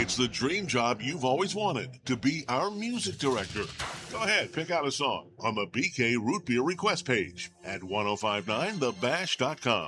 It's the dream job you've always wanted, to be our music director. Go ahead, pick out a song on the BK Root Beer request page at 1059thebash.com.